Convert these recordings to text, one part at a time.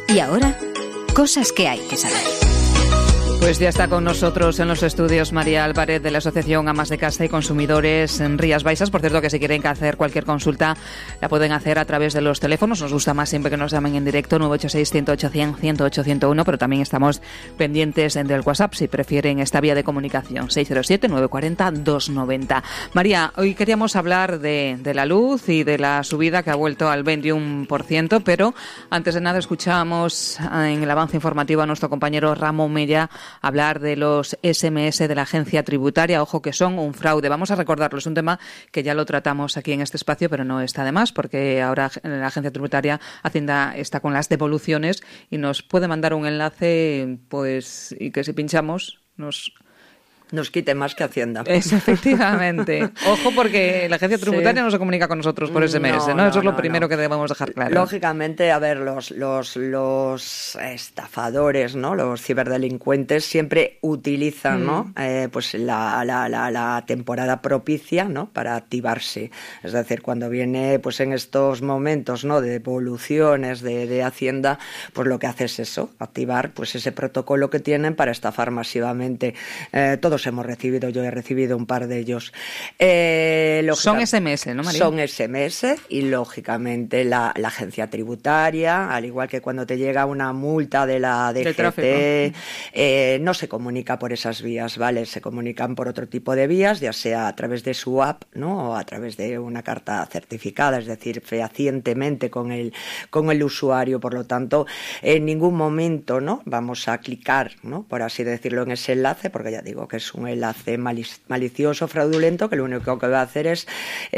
Y ahora, cosas que hay que saber. Pues ya está con nosotros en los estudios María Álvarez de la Asociación Amas de Casa y Consumidores en Rías Baixas. Por cierto, que si quieren hacer cualquier consulta la pueden hacer a través de los teléfonos. Nos gusta más siempre que nos llamen en directo, 986-108-100, 108-101, pero también estamos pendientes del WhatsApp si prefieren esta vía de comunicación, 607-940-290. María, hoy queríamos hablar de la luz y de la subida que ha vuelto al 21%, pero antes de nada escuchamos en el avance informativo a nuestro compañero Ramón Mella hablar de los SMS de la agencia tributaria. Ojo que son un fraude. Vamos a recordarlo. Es un tema que ya lo tratamos aquí en este espacio, pero no está de más, porque ahora la agencia tributaria Hacienda está con las devoluciones y nos puede mandar un enlace, pues, y que si pinchamos nos quite más que Hacienda. Efectivamente. Ojo, porque la agencia tributaria no se comunica con nosotros por SMS, ¿no? Eso es lo primero que debemos dejar claro. Lógicamente, a ver, los estafadores, ¿no? Los ciberdelincuentes siempre utilizan, ¿no? Pues la temporada propicia, ¿no? Para activarse. Es decir, cuando viene, pues en estos momentos, ¿no? De devoluciones de Hacienda, pues lo que hace es eso, activar, pues ese protocolo que tienen para estafar masivamente. Todos hemos recibido, yo he recibido un par de ellos. Son SMS, ¿no, María? Son SMS y, lógicamente, la agencia tributaria, al igual que cuando te llega una multa de la DGT, no se comunica por esas vías, ¿vale? Se comunican por otro tipo de vías, ya sea a través de su app, ¿no? O a través de una carta certificada, es decir, fehacientemente con el usuario. Por lo tanto, en ningún momento, ¿no? Vamos a clicar, ¿no? Por así decirlo, en ese enlace, porque ya digo que es un enlace malicioso, fraudulento, que lo único que va a hacer es,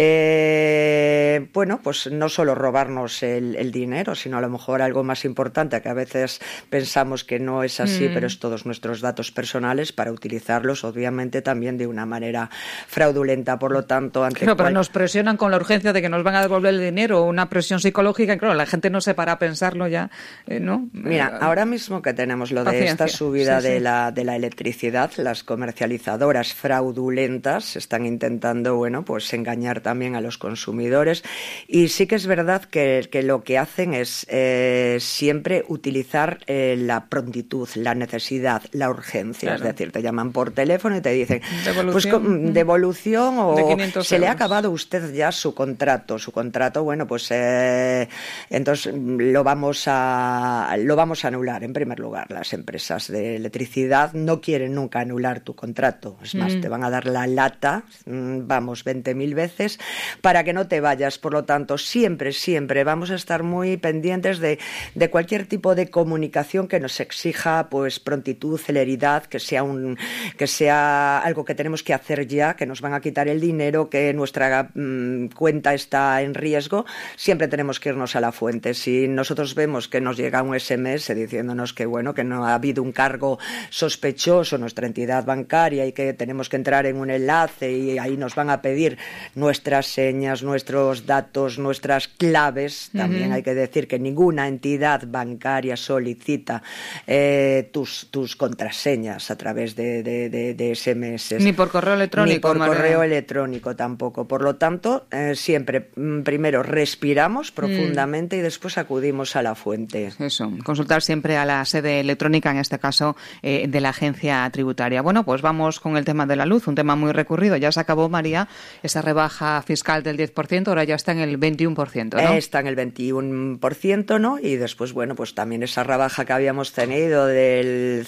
bueno, pues no solo robarnos el dinero, sino a lo mejor algo más importante, que a veces pensamos que no es así, pero es todos nuestros datos personales para utilizarlos, obviamente, también de una manera fraudulenta. Por lo tanto, pero nos presionan con la urgencia de que nos van a devolver el dinero, una presión psicológica, y claro, la gente no se para a pensarlo ya, ¿no? Mira, ahora mismo que tenemos lo de esta subida de la electricidad, las comercializadoras fraudulentas están intentando, bueno, pues engañar también a los consumidores, y sí que es verdad que lo que hacen es siempre utilizar la prontitud, la necesidad, la urgencia. Claro. Es decir, te llaman por teléfono y te dicen devolución o se le ha acabado usted ya su contrato, bueno, pues entonces lo vamos a anular. En primer lugar, las empresas de electricidad no quieren nunca anular tu contrato. Es más, te van a dar la lata, 20.000 veces, para que no te vayas. Por lo tanto, siempre vamos a estar muy pendientes de cualquier tipo de comunicación que nos exija, pues, prontitud, celeridad, que sea algo que tenemos que hacer ya, que nos van a quitar el dinero, que nuestra cuenta está en riesgo. Siempre tenemos que irnos a la fuente. Si nosotros vemos que nos llega un SMS diciéndonos que, bueno, que no ha habido un cargo sospechoso en nuestra entidad bancaria y que tenemos que entrar en un enlace y ahí nos van a pedir nuestras señas, nuestros datos, nuestras claves, también hay que decir que ninguna entidad bancaria solicita tus contraseñas a través de SMS. Ni por correo electrónico. Ni por correo electrónico tampoco. Por lo tanto, siempre primero respiramos profundamente y después acudimos a la fuente. Eso, consultar siempre a la sede electrónica, en este caso de la agencia tributaria. Bueno, pues vamos con el tema de la luz, un tema muy recurrido. Ya se acabó, María, esa rebaja fiscal del 10%, ahora ya está en el 21%, ¿no? Está en el 21%, ¿no? Y después, bueno, pues también esa rebaja que habíamos tenido del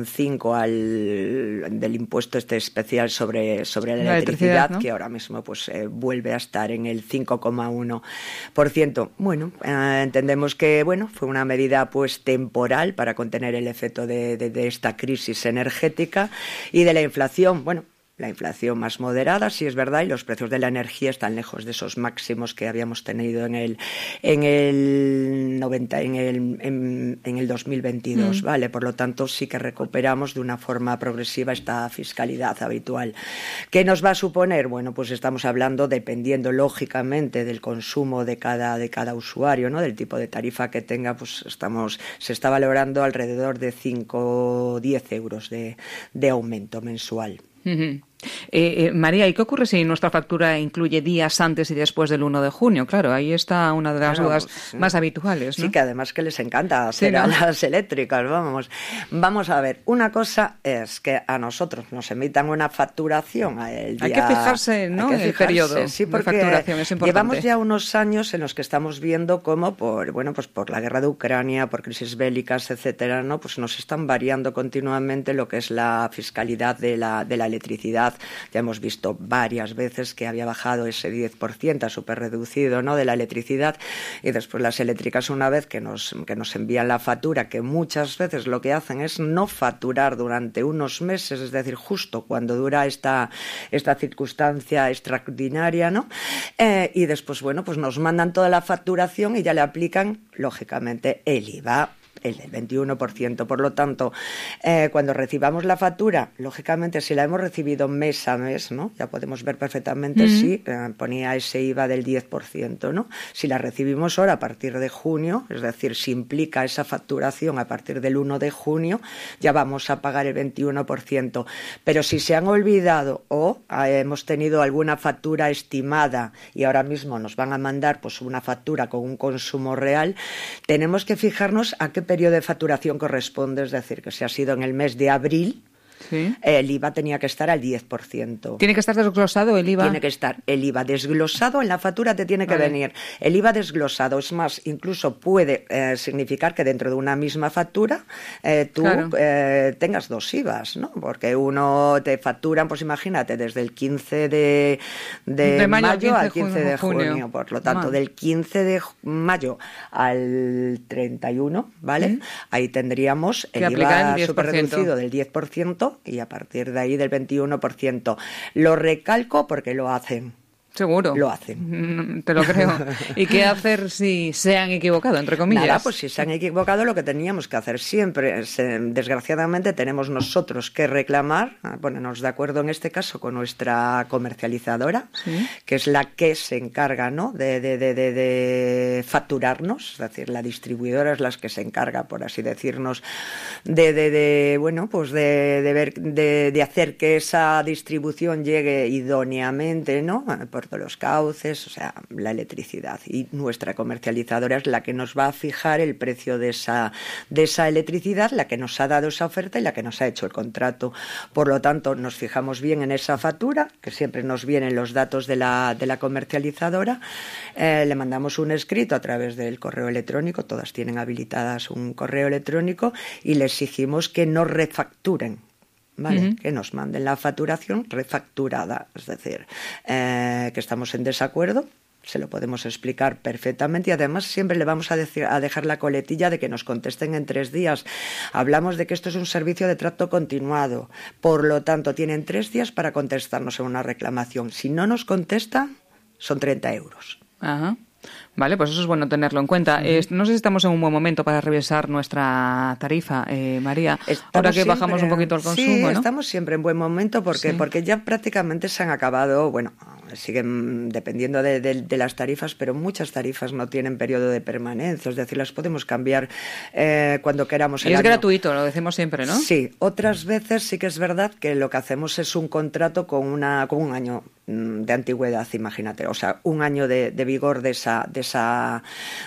0,5 del impuesto especial sobre la electricidad, ¿no? Que ahora mismo pues vuelve a estar en el 5,1%. Bueno, entendemos que, bueno, fue una medida pues temporal para contener el efecto de esta crisis energética y de la inflación. Bueno, la inflación más moderada, sí es verdad, y los precios de la energía están lejos de esos máximos que habíamos tenido en el 2022, ¿vale? Por lo tanto, sí que recuperamos de una forma progresiva esta fiscalidad habitual. ¿Qué nos va a suponer? Bueno, pues estamos hablando, dependiendo lógicamente del consumo de cada usuario, ¿no? Del tipo de tarifa que tenga, pues se está valorando alrededor de 5 o 10 euros de aumento mensual. María, ¿y qué ocurre si nuestra factura incluye días antes y después del 1 de junio? Claro, ahí está una de las dudas más habituales, ¿no? Sí, que además que les encanta hacer a las eléctricas, vamos. Vamos a ver, una cosa es que a nosotros nos emitan una facturación el día... Hay que fijarse, ¿no? En el periodo de facturación, es importante. Llevamos ya unos años en los que estamos viendo cómo por la guerra de Ucrania, por crisis bélicas, etcétera, ¿no? Pues nos están variando continuamente lo que es la fiscalidad de la electricidad. Ya hemos visto varias veces que había bajado ese 10% súper reducido, ¿no?, de la electricidad, y después las eléctricas, una vez que nos envían la factura, que muchas veces lo que hacen es no facturar durante unos meses, es decir, justo cuando dura esta circunstancia extraordinaria, ¿no? Y después, pues nos mandan toda la facturación y ya le aplican, lógicamente, el IVA, el 21%. Por lo tanto, cuando recibamos la factura, lógicamente, si la hemos recibido mes a mes, ¿no?, ya podemos ver perfectamente si ponía ese IVA del 10%, ¿no? Si la recibimos ahora a partir de junio, es decir, si implica esa facturación a partir del 1 de junio, ya vamos a pagar el 21%. Pero si se han olvidado o hemos tenido alguna factura estimada y ahora mismo nos van a mandar pues una factura con un consumo real, tenemos que fijarnos a qué periodo de facturación corresponde, es decir, que si ha sido en el mes de abril, sí, el IVA tenía que estar al 10%. ¿Tiene que estar desglosado el IVA? Tiene que estar el IVA desglosado, en la factura te tiene que venir el IVA desglosado. Es más, incluso puede significar que dentro de una misma factura tú tengas dos IVAs, ¿no? Porque uno te facturan, pues imagínate, desde el 15 de mayo al 15 de junio. Por lo tanto, del 15 de mayo al 31, ¿vale? Ahí tendríamos el IVA superreducido del 10%, y a partir de ahí del 21%. Lo recalco porque lo hacen. Seguro. Lo hacen. Te lo creo. ¿Y qué hacer si se han equivocado, entre comillas? Nada, pues si se han equivocado, lo que teníamos que hacer siempre, desgraciadamente, tenemos nosotros que reclamar, ponernos de acuerdo en este caso con nuestra comercializadora, ¿sí?, que es la que se encarga, ¿no?, de facturarnos, es decir, la distribuidora es la que se encarga, por así decirnos, de hacer que esa distribución llegue idóneamente, ¿no?, por todos los cauces, o sea, la electricidad. Y nuestra comercializadora es la que nos va a fijar el precio de esa electricidad, la que nos ha dado esa oferta y la que nos ha hecho el contrato. Por lo tanto, nos fijamos bien en esa factura, que siempre nos vienen los datos de la comercializadora, le mandamos un escrito a través del correo electrónico, todas tienen habilitadas un correo electrónico, y le exigimos que nos refacturen. ¿Vale? Que nos manden la facturación refacturada, es decir, que estamos en desacuerdo, se lo podemos explicar perfectamente, y además siempre le vamos a dejar la coletilla de que nos contesten en 3 días. Hablamos de que esto es un servicio de trato continuado, por lo tanto tienen 3 días para contestarnos en una reclamación. Si no nos contestan, son 30 euros. Ajá. Vale, pues eso es bueno tenerlo en cuenta. No sé si estamos en un buen momento para revisar nuestra tarifa, María. Ahora que bajamos un poquito el consumo, sí, ¿no? Estamos siempre en buen momento porque ya prácticamente se han acabado, siguen dependiendo de las tarifas, pero muchas tarifas no tienen periodo de permanencia, es decir, las podemos cambiar cuando queramos. Y es gratuito, lo decimos siempre, ¿no? Sí, otras veces sí que es verdad que lo que hacemos es un contrato con un año de antigüedad, imagínate, o sea, un año de vigor de esa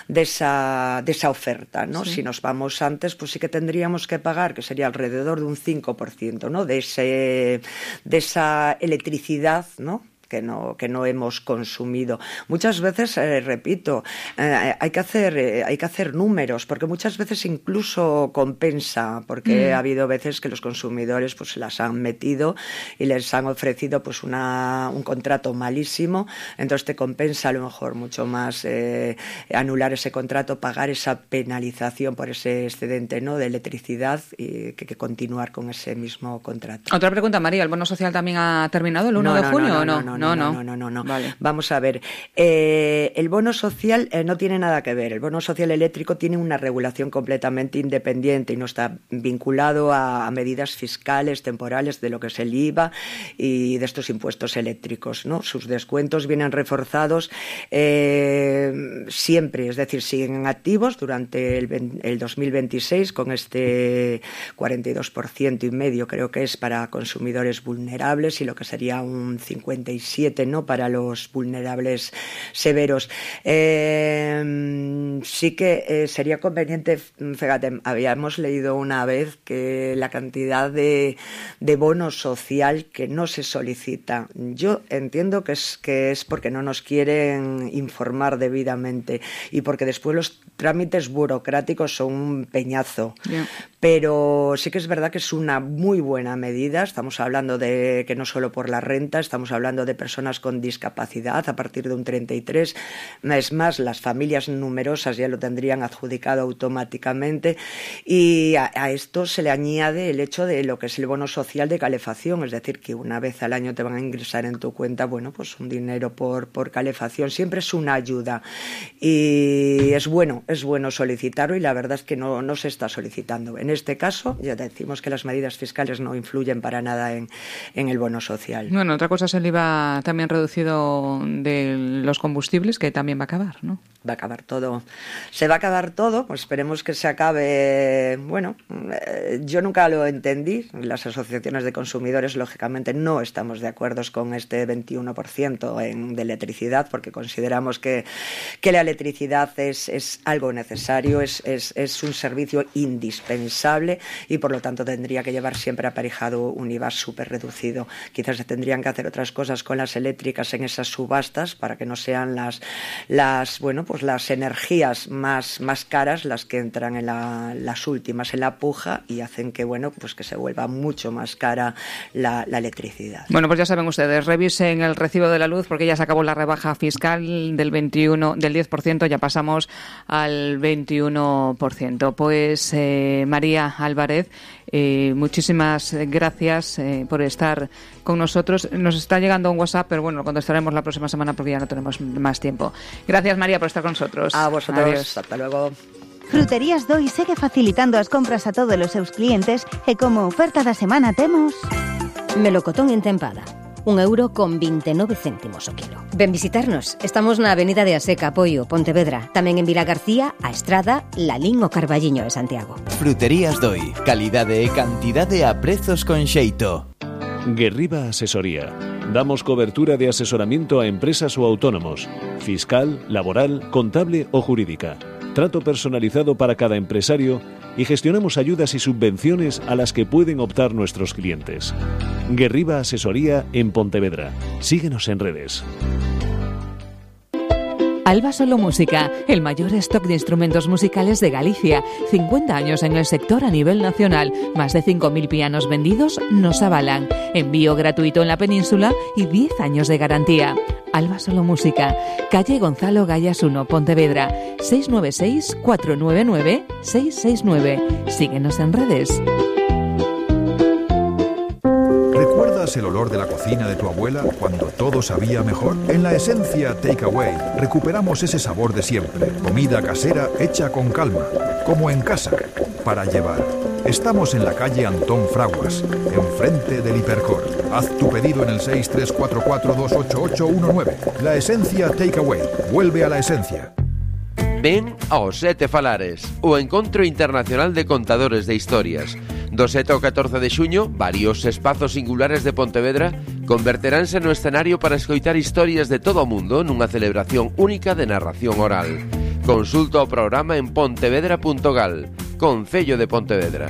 oferta, ¿no? Sí. Si nos vamos antes, pues sí que tendríamos que pagar, que sería alrededor de un 5%, ¿no?, de esa electricidad, ¿no?, que no hemos consumido. Muchas veces, repito, hay que hacer números, porque muchas veces incluso compensa, porque ha habido veces que los consumidores pues se las han metido y les han ofrecido pues un contrato malísimo, entonces te compensa a lo mejor mucho más anular ese contrato, pagar esa penalización por ese excedente, ¿no?, de electricidad, y que continuar con ese mismo contrato. Otra pregunta, María, ¿el bono social también ha terminado el 1 de junio o no? No. Vale. Vamos a ver. El bono social no tiene nada que ver. El bono social eléctrico tiene una regulación completamente independiente y no está vinculado a medidas fiscales, temporales, de lo que es el IVA y de estos impuestos eléctricos, ¿no? Sus descuentos vienen reforzados siempre, es decir, siguen activos durante el 2026 con este 42% y medio, creo que es para consumidores vulnerables, y lo que sería un 57%, ¿no?, para los vulnerables severos. Sí que sería conveniente, fíjate, habíamos leído una vez que la cantidad de bono social que no se solicita, yo entiendo que es porque no nos quieren informar debidamente y porque después los trámites burocráticos son un peñazo. Yeah. Pero sí que es verdad que es una muy buena medida. Estamos hablando de que no solo por la renta, estamos hablando de personas con discapacidad a partir de un 33. Es más, las familias numerosas ya lo tendrían adjudicado automáticamente. Y a esto se le añade el hecho de lo que es el bono social de calefacción, es decir, que una vez al año te van a ingresar en tu cuenta, bueno, pues un dinero por calefacción. Siempre es una ayuda y es bueno solicitarlo, y la verdad es que no se está solicitando. En este caso, ya decimos que las medidas fiscales no influyen para nada en el bono social. Bueno, otra cosa es el IVA también reducido de los combustibles, que también va a acabar, ¿no? Va a acabar todo. Se va a acabar todo, pues esperemos que se acabe. Bueno, yo nunca lo entendí. Las asociaciones de consumidores, lógicamente, no estamos de acuerdo con este 21% de electricidad, porque consideramos que la electricidad es algo necesario, es un servicio indispensable y por lo tanto tendría que llevar siempre aparejado un IVA súper reducido. Quizás se tendrían que hacer otras cosas con las eléctricas en esas subastas para que no sean las energías más caras las que entran en las últimas en la puja y hacen que que se vuelva mucho más cara la electricidad. Bueno, pues ya saben ustedes, revisen el recibo de la luz porque ya se acabó la rebaja fiscal del 10%, ya pasamos al 21%. Pues María Álvarez, muchísimas gracias por estar con nosotros. Nos está llegando un WhatsApp, pero bueno, lo contestaremos la próxima semana porque ya no tenemos más tiempo. Gracias, María, por estar con nosotros. A vosotros. Adiós. Hasta luego. Fruterías Doi segue facilitando as compras a todos os seus clientes e como oferta da semana temos melocotón en tempada, €1,29 o kilo. Ven visitarnos. Estamos na Avenida de Aseca, Apoio, Pontevedra. Tamén en Vila García, A Estrada, Lalín o Carballiño de Santiago. Fruterías Doi. Calidade e cantidade a prezos con xeito. Guerriba Asesoría. Damos cobertura de asesoramiento a empresas o autónomos, fiscal, laboral, contable o jurídica. Trato personalizado para cada empresario y gestionamos ayudas y subvenciones a las que pueden optar nuestros clientes. Guerriba Asesoría en Pontevedra. Síguenos en redes. Alba Solo Música, el mayor stock de instrumentos musicales de Galicia. 50 años en el sector a nivel nacional. Más de 5.000 pianos vendidos nos avalan. Envío gratuito en la península y 10 años de garantía. Alba Solo Música, calle Gonzalo Gallas 1, Pontevedra, 696-499-669. Síguenos en redes. ¿Recuerdas el olor de la cocina de tu abuela cuando todo sabía mejor? En La Esencia Takeaway recuperamos ese sabor de siempre. Comida casera hecha con calma, como en casa, para llevar. Estamos en la calle Antón Fraguas, enfrente del Hipercor. Haz tu pedido en el 634428819. La Esencia Takeaway. Vuelve a la esencia. Ven aos Sete Falares, o Encontro Internacional de Contadores de Historias. Do 7 ao 14 de xuño, varios espazos singulares de Pontevedra converteránse no escenario para escoitar historias de todo o mundo nunha celebración única de narración oral. Consulta o programa en pontevedra.gal, Concello de Pontevedra.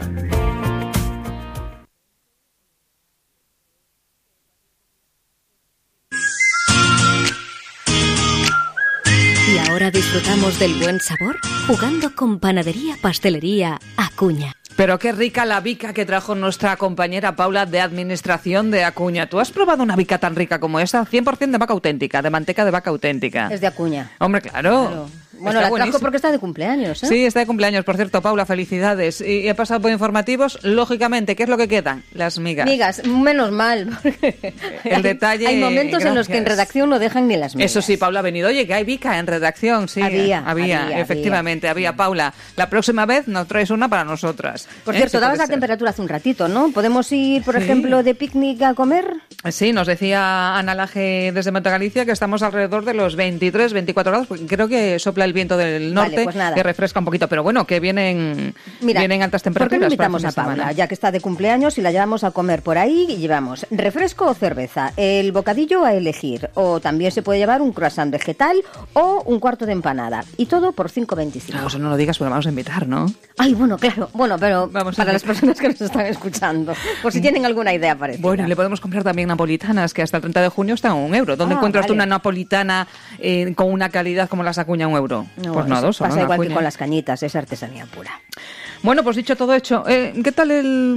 Y ahora disfrutamos del buen sabor jugando con Panadería Pastelería Acuña. Pero qué rica la bica que trajo nuestra compañera Paula de Administración de Acuña. ¿Tú has probado una bica tan rica como esta? 100% de vaca auténtica, de manteca de vaca auténtica. Es de Acuña. Hombre, claro. Bueno, la trajo porque está de cumpleaños, ¿eh? Sí, está de cumpleaños. Por cierto, Paula, felicidades. Y he pasado por informativos. Lógicamente, ¿qué es lo que quedan? Las migas. Migas, menos mal. El detalle... Hay momentos en los que en redacción no dejan ni las migas. Eso sí, Paula ha venido. Oye, que hay bica en redacción, sí. Había, efectivamente, había. Paula, la próxima vez nos traes una para nosotras. Por cierto, dabas la temperatura hace un ratito, ¿no? ¿Podemos ir, por ejemplo, de picnic a comer? Sí, nos decía Ana Laje desde Monte Galicia que estamos alrededor de los 23, 24 grados, porque creo que sopla el viento del norte, pues que refresca un poquito, pero bueno, que vienen altas temperaturas. ¿Por qué no invitamos a Paula, ya que está de cumpleaños, y la llevamos a comer por ahí y llevamos refresco o cerveza, el bocadillo a elegir, o también se puede llevar un croissant vegetal o un cuarto de empanada, y todo por 5,25. No, eso no lo digas, pero vamos a invitar, ¿no? Ay, bueno, claro, pero vamos para las personas que nos están escuchando, por si tienen alguna idea parecida. Bueno, le podemos comprar también napolitanas, que hasta el 30 de junio están a €1. ¿Dónde encuentras tú una napolitana con una calidad como las Acuña a €1? No, pues no, dos. Pasa igual que con las cañitas, es artesanía pura. Bueno, pues dicho todo hecho, ¿qué tal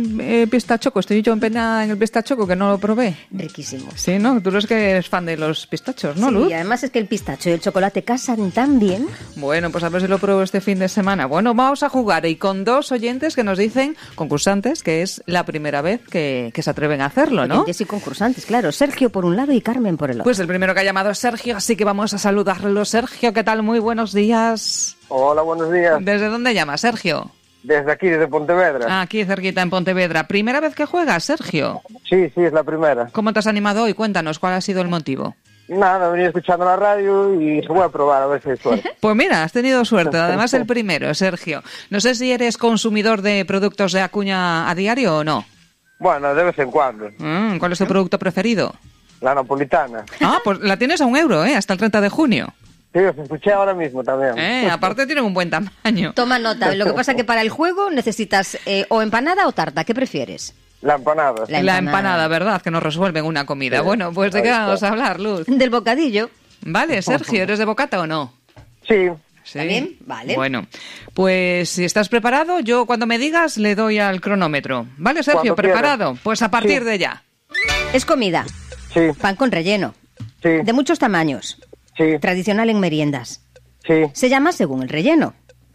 el pistachoco? Estoy yo empeñada en el pistachoco, que no lo probé. Riquísimo. Sí, ¿no? Tú eres que eres fan de los pistachos, ¿no, Luz? Sí, además es que el pistacho y el chocolate casan tan bien. Bueno, pues a ver si lo pruebo este fin de semana. Bueno, vamos a jugar y con dos oyentes que nos dicen, concursantes, que es la primera vez que se atreven a hacerlo, ¿no? Oyentes y concursantes, claro. Sergio por un lado y Carmen por el otro. Pues el primero que ha llamado es Sergio, así que vamos a saludarlo. Sergio, ¿qué tal? Muy buenos días. Hola, buenos días. ¿Desde dónde llamas, Sergio? Desde aquí, desde Pontevedra. Aquí cerquita en Pontevedra. ¿Primera vez que juegas, Sergio? Sí, es la primera. ¿Cómo te has animado hoy? Cuéntanos, ¿cuál ha sido el motivo? Nada, venía escuchando la radio y se voy a probar a ver si hay suerte. Pues mira, has tenido suerte. Además el primero, Sergio. No sé si eres consumidor de productos de Acuña a diario o no. Bueno, de vez en cuando. ¿Cuál es tu producto preferido? La napolitana. Ah, pues la tienes a €1, hasta el 30 de junio. Sí, os escuché ahora mismo también. Aparte tienen un buen tamaño. Toma nota. Lo que pasa es que para el juego necesitas o empanada o tarta. ¿Qué prefieres? La empanada. La empanada, ¿verdad? Que nos resuelven una comida. Sí. Bueno, pues ¿de qué vamos a hablar, Luz? Del bocadillo. Vale, Sergio, ¿eres de bocata o no? Sí. ¿Sí? ¿Está bien? Vale. Bueno, pues si estás preparado, yo cuando me digas le doy al cronómetro. ¿Vale, Sergio? ¿Preparado? Quieras. Pues a partir de ya. Es comida. Sí. Pan con relleno. Sí. De muchos tamaños. Sí. Tradicional en meriendas. Sí. Se llama según el relleno.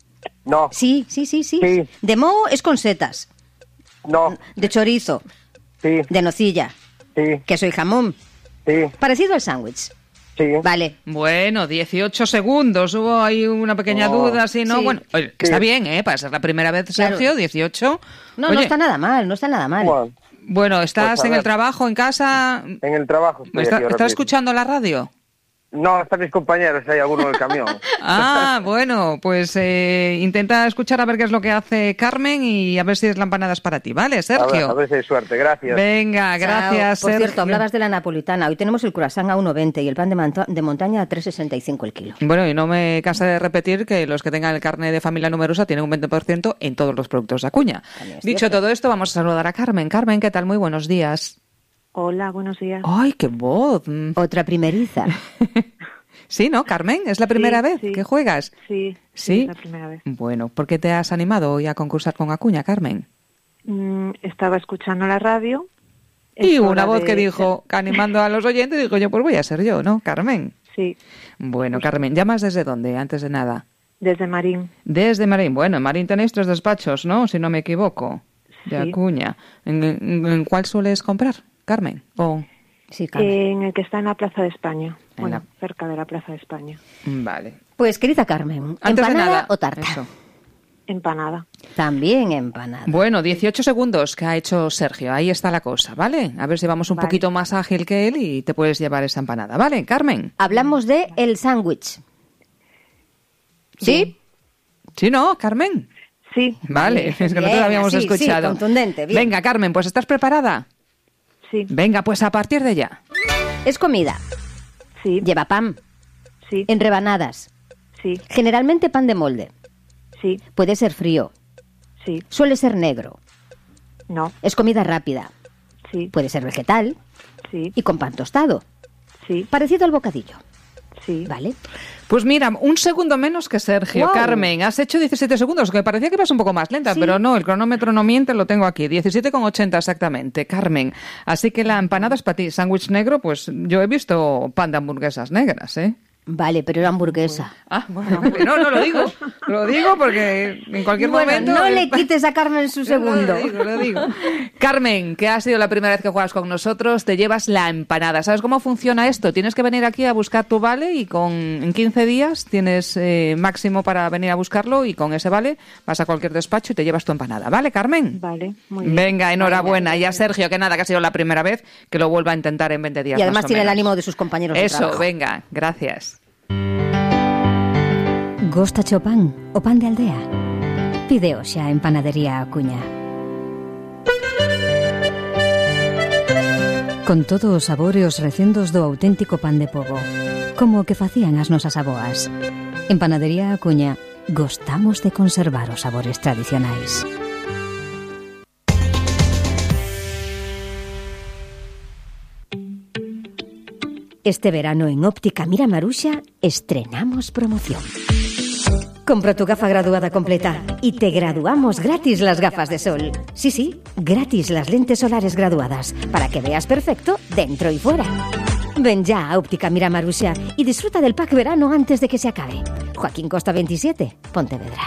No. Sí. De moho es con setas. No. De chorizo. Sí. De nocilla. Sí. Queso y jamón. Sí. Parecido al sándwich. Sí. Vale. Bueno, 18 segundos. Hubo ahí una pequeña duda, ¿sí? ¿No? Sí. Bueno, oye, que está bien, para ser la primera vez, Sergio, Claro. 18. No, Oye, no está nada mal. Bueno, ¿estás Pues a en el ver. trabajo, en casa? En el trabajo. ¿Estás escuchando la radio? No, están mis compañeros, hay alguno en el camión. Bueno, pues intenta escuchar a ver qué es lo que hace Carmen y a ver si es la empanada es para ti, ¿vale, Sergio? A ver si hay suerte, gracias. Venga, gracias, Por Sergio. cierto, hablabas de la napolitana. Hoy tenemos el croissant a 1,20 y el pan de montaña a 3,65 el kilo. Bueno, y no me cansa de repetir que los que tengan el carnet de familia numerosa tienen un 20% en todos los productos de Acuña. Dicho todo esto, vamos a saludar a Carmen. Carmen, ¿qué tal? Muy buenos días. Hola, buenos días. ¡Ay, qué voz! Otra primeriza. Sí, ¿no, Carmen? ¿Es la primera vez que juegas? Sí, ¿Sí? es la primera vez. Bueno, ¿por qué te has animado hoy a concursar con Acuña, Carmen? Estaba escuchando la radio. Y una voz que dijo, animando a los oyentes, digo yo, pues voy a ser yo, ¿no, Carmen? Sí. Bueno, Carmen, ¿llamas desde dónde, antes de nada? Desde Marín. Desde Marín. Bueno, en Marín tenéis 3 despachos, ¿no? Si no me equivoco. De Sí. Acuña. ¿En cuál sueles comprar, Carmen? Sí, Carmen. En el que está en la Plaza de España. Bueno, cerca de la Plaza de España. Vale. Pues, querida Carmen, Antes de ¿empanada nada, o tarta? eso. Empanada. También empanada. Bueno, 18 segundos que ha hecho Sergio. Ahí está la cosa, ¿vale? A ver si vamos un poquito más ágil que él y te puedes llevar esa empanada. ¿Vale, Carmen? Hablamos de el sándwich. ¿Sí? ¿Sí, no, Carmen? Sí. Vale, es que no te Bien, lo habíamos así, sí, escuchado. contundente, bien. Venga, Carmen, pues ¿estás preparada? Sí. Venga, pues a partir de ya. Es comida. Sí. Lleva pan. Sí. En rebanadas. Sí. Generalmente pan de molde. Sí. Puede ser frío. Sí. Suele ser negro. No. Es comida rápida. Sí. Puede ser vegetal. Sí. Y con pan tostado. Sí. Parecido al bocadillo. Sí. ¿Vale? Pues mira, un segundo menos que Sergio. Wow. Carmen, has hecho 17 segundos, que parecía que ibas un poco más lenta, Sí. pero no, el cronómetro no miente, lo tengo aquí. 17,80 exactamente, Carmen. Así que la empanada es para ti. Sándwich negro, pues yo he visto pan de hamburguesas negras, ¿eh? Vale, pero era hamburguesa. Bueno, no lo digo. Lo digo porque en cualquier momento... No le quites a Carmen su segundo. Lo digo. Carmen, que ha sido la primera vez que juegas con nosotros, te llevas la empanada. ¿Sabes cómo funciona esto? Tienes que venir aquí a buscar tu vale y en 15 días tienes máximo para venir a buscarlo y con ese vale vas a cualquier despacho y te llevas tu empanada. ¿Vale, Carmen? Vale, muy bien. Venga, enhorabuena. Y a Sergio, que ha sido la primera vez, que lo vuelva a intentar en 20 días. Y además tiene el ánimo de sus compañeros de trabajo. Eso, venga, gracias. Gostacho pan o pan de aldea? Pide xa en Panadería Acuña. Con todos os sabores recendos do auténtico pan de pobo, como o que facían as nosas aboas. En Panadería Acuña gostamos de conservar os sabores tradicionais. Este verano en Óptica Mira Maruxa estrenamos promoción. Compra tu gafa graduada completa y te graduamos gratis las gafas de sol. Sí, gratis las lentes solares graduadas para que veas perfecto dentro y fuera. Ven ya a Óptica Mira Maruxa y disfruta del pack verano antes de que se acabe. Joaquín Costa 27, Pontevedra.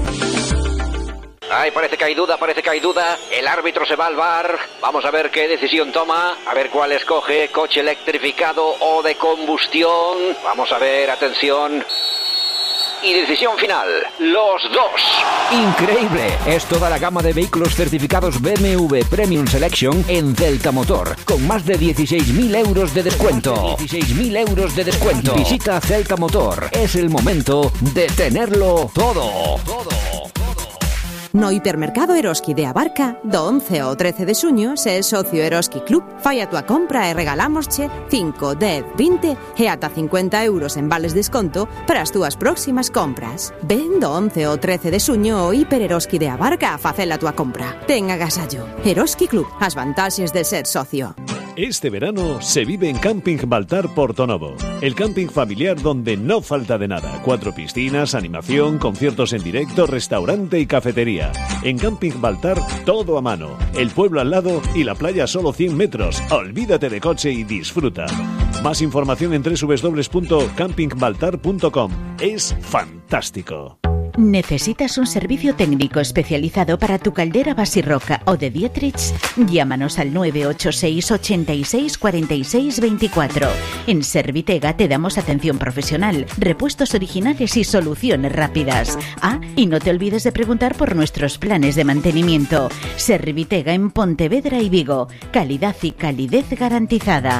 Ay, parece que hay duda. El árbitro se va al VAR. Vamos a ver qué decisión toma. A ver cuál escoge. Coche electrificado o de combustión. Vamos a ver, atención. Y decisión final, los dos. Increíble, es toda la gama de vehículos certificados BMW Premium Selection en Celta Motor, con más de 16.000 euros de descuento. Visita Celta Motor, es el momento de tenerlo todo. No hipermercado Eroski de Abarca, do 11 ao 13 de xuño, se é socio Eroski Club, fai a tua compra e regalámosche 5, 10, 20 e ata 50 euros en vales desconto para as túas próximas compras. Ven do 11 ao 13 de xuño ao Hiper Eroski de Abarca a facer a tua compra. Ten agasallo. Eroski Club, as vantaxes de ser socio. Este verano se vive en Camping Baltar Portonovo, el camping familiar donde no falta de nada. 4 piscinas, animación, conciertos en directo, restaurante y cafetería. En Camping Baltar, todo a mano. El pueblo al lado y la playa a solo 100 metros. Olvídate de coche y disfruta. Más información en www.campingbaltar.com. Es fantástico. ¿Necesitas un servicio técnico especializado para tu caldera Basirroca o de Dietrich? Llámanos al 986 86 46 24. En Servitega te damos atención profesional, repuestos originales y soluciones rápidas. Y no te olvides de preguntar por nuestros planes de mantenimiento. Servitega en Pontevedra y Vigo. Calidad y calidez garantizada.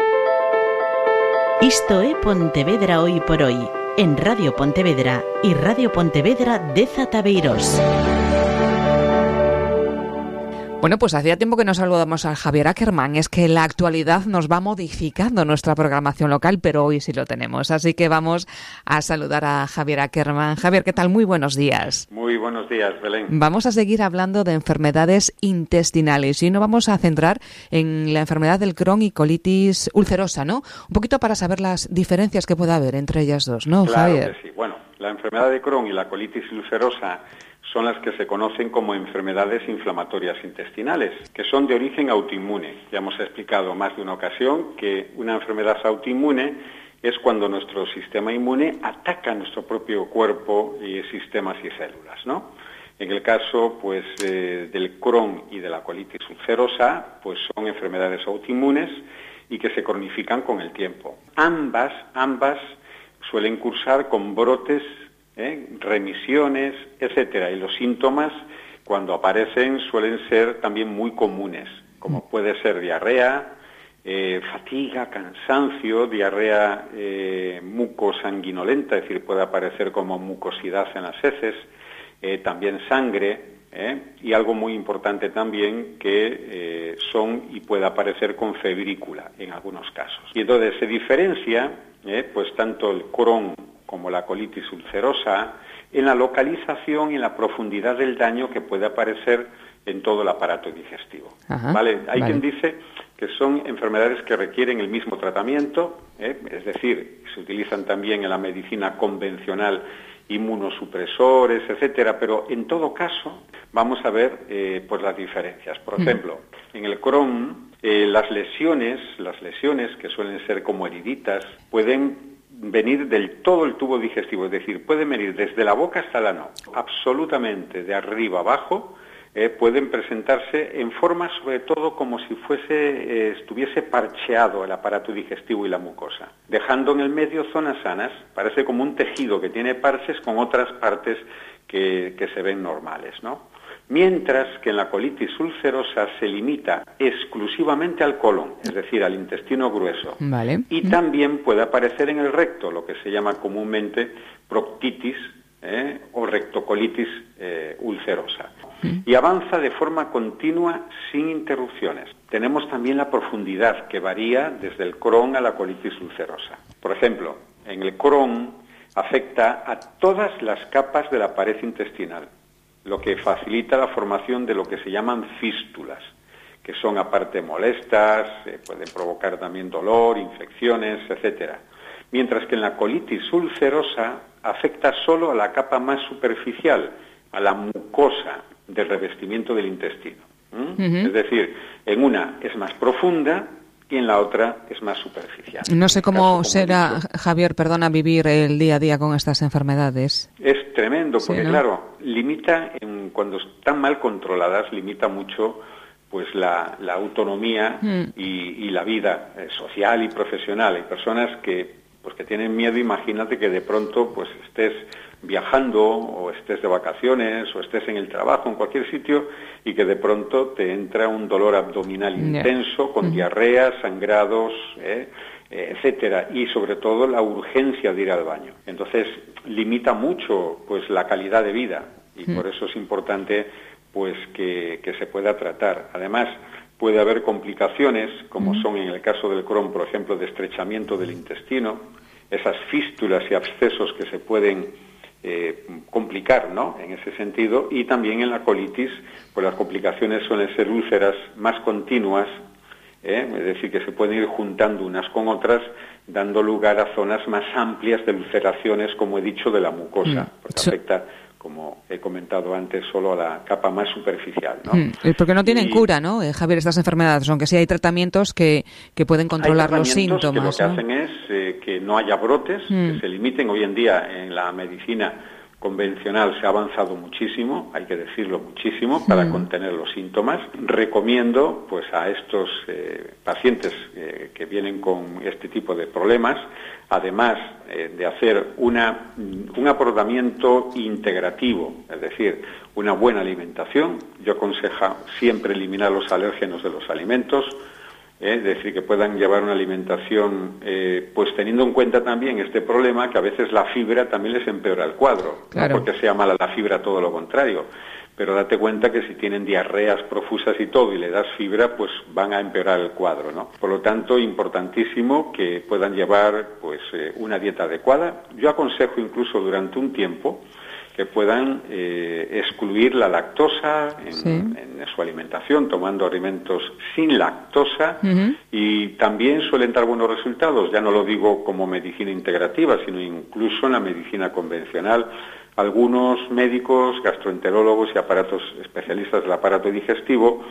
Isto é Pontevedra hoy por hoy. En Radio Pontevedra y Radio Pontevedra de Zatabeiros. Bueno, pues hacía tiempo que no saludamos al Javier Ackerman. Es que la actualidad nos va modificando nuestra programación local, pero hoy sí lo tenemos. Así que vamos a saludar a Javier Ackerman. Javier, ¿qué tal? Muy buenos días. Muy buenos días, Belén. Vamos a seguir hablando de enfermedades intestinales y nos vamos a centrar en la enfermedad del Crohn y colitis ulcerosa, ¿no? Un poquito para saber las diferencias que puede haber entre ellas dos, ¿no, claro, Javier? Que sí. Bueno, la enfermedad de Crohn y la colitis ulcerosa son las que se conocen como enfermedades inflamatorias intestinales, que son de origen autoinmune. Ya hemos explicado más de una ocasión que una enfermedad autoinmune es cuando nuestro sistema inmune ataca a nuestro propio cuerpo y sistemas y células, ¿no? En el caso, pues, del Crohn y de la colitis ulcerosa, pues son enfermedades autoinmunes y que se cronifican con el tiempo. Ambas suelen cursar con brotes, remisiones, etcétera, y los síntomas cuando aparecen suelen ser también muy comunes, como puede ser diarrea, fatiga, cansancio, diarrea mucosanguinolenta, es decir, puede aparecer como mucosidad en las heces, también sangre, y algo muy importante también que son y puede aparecer con febrícula en algunos casos. Y entonces se diferencia, pues tanto el Crohn como la colitis ulcerosa, en la localización y en la profundidad del daño que puede aparecer en todo el aparato digestivo. Ajá, ¿vale? Hay quien dice que son enfermedades que requieren el mismo tratamiento, es decir, se utilizan también en la medicina convencional inmunosupresores, etcétera, pero en todo caso vamos a ver pues las diferencias. Por ejemplo, en el Crohn, las lesiones que suelen ser como heriditas pueden venir del todo el tubo digestivo, es decir, pueden venir desde la boca hasta el ano, absolutamente de arriba abajo. Pueden presentarse en forma, sobre todo, como si estuviese parcheado el aparato digestivo y la mucosa, dejando en el medio zonas sanas. Parece como un tejido que tiene parches con otras partes que se ven normales, ¿no? Mientras que en la colitis ulcerosa se limita exclusivamente al colon, es decir, al intestino grueso. Vale. Y también puede aparecer en el recto, lo que se llama comúnmente proctitis o rectocolitis ulcerosa. Y avanza de forma continua sin interrupciones. Tenemos también la profundidad, que varía desde el Crohn a la colitis ulcerosa. Por ejemplo, en el Crohn afecta a todas las capas de la pared intestinal, lo que facilita la formación de lo que se llaman fístulas, que son aparte molestas, pueden provocar también dolor, infecciones, etcétera. Mientras que en la colitis ulcerosa afecta solo a la capa más superficial, a la mucosa del revestimiento del intestino. Es decir, en una es más profunda y en la otra es más superficial. No sé cómo será, Javier, perdona, vivir el día a día con estas enfermedades. Es tremendo, porque sí, ¿no? Claro, limita, cuando están mal controladas, limita mucho pues la autonomía y la vida social y profesional. Hay personas que tienen miedo. Imagínate que de pronto pues estés viajando o estés de vacaciones o estés en el trabajo, en cualquier sitio, y que de pronto te entra un dolor abdominal intenso con diarrea, sangrados, etcétera, y sobre todo la urgencia de ir al baño. Entonces limita mucho pues la calidad de vida, y por eso es importante pues que se pueda tratar. Además, puede haber complicaciones, como son en el caso del Crohn, por ejemplo, de estrechamiento del intestino, esas fístulas y abscesos que se pueden complicar, ¿no?, en ese sentido. Y también en la colitis, pues las complicaciones suelen ser úlceras más continuas, es decir, que se pueden ir juntando unas con otras, dando lugar a zonas más amplias de ulceraciones, como he dicho, de la mucosa, porque afecta, como he comentado antes, solo a la capa más superficial, ¿no? Porque no tienen cura, ¿no, Javier, estas enfermedades? Aunque sí hay tratamientos que pueden controlar los síntomas. Que lo que hacen es que no haya brotes, que se limiten. Hoy en día en la medicina convencional se ha avanzado muchísimo, hay que decirlo, muchísimo, para contener los síntomas. Recomiendo pues a estos pacientes que vienen con este tipo de problemas, además de hacer un abordamiento integrativo, es decir, una buena alimentación. Yo aconsejo siempre eliminar los alérgenos de los alimentos, es decir, que puedan llevar una alimentación, pues teniendo en cuenta también este problema, que a veces la fibra también les empeora el cuadro, claro. No porque sea mala la fibra, todo lo contrario, pero date cuenta que si tienen diarreas profusas y todo, y le das fibra, pues van a empeorar el cuadro, ¿no? Por lo tanto, importantísimo que puedan llevar pues una dieta adecuada. Yo aconsejo incluso durante un tiempo que puedan excluir la lactosa en su alimentación, tomando alimentos sin lactosa, y también suelen dar buenos resultados. Ya no lo digo como medicina integrativa, sino incluso en la medicina convencional. Algunos médicos, gastroenterólogos y especialistas del aparato digestivo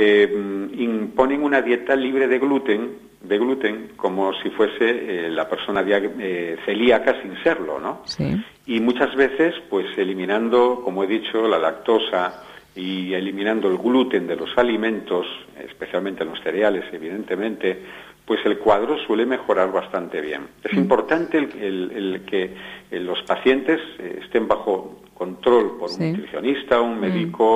imponen una dieta libre de gluten, como si fuese la persona celíaca sin serlo, ¿no? Sí. Y muchas veces, pues eliminando, como he dicho, la lactosa y eliminando el gluten de los alimentos, especialmente los cereales, evidentemente, pues el cuadro suele mejorar bastante bien. Es importante el que los pacientes estén bajo control por un nutricionista, un médico